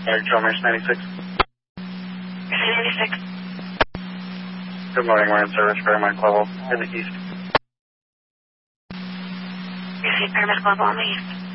Chalmers 96. 96. Good morning, we're in service for Paramount Global in the east. Paramount Global on the east.